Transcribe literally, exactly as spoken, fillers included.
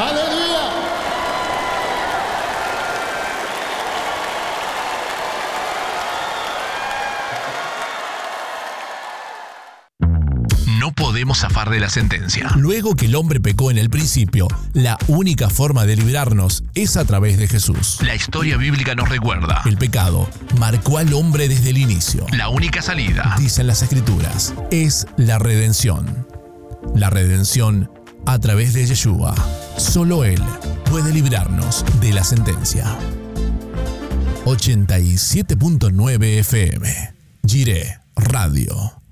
¡Aleluya! No podemos zafar de la sentencia. Luego que el hombre pecó en el principio, la única forma de librarnos es a través de Jesús. La historia bíblica nos recuerda. El pecado marcó al hombre desde el inicio. La única salida, dicen las Escrituras, es la redención. La redención a través de Yeshua. Solo Él puede librarnos de la sentencia. ochenta y siete punto nueve F M. Jireh Radio.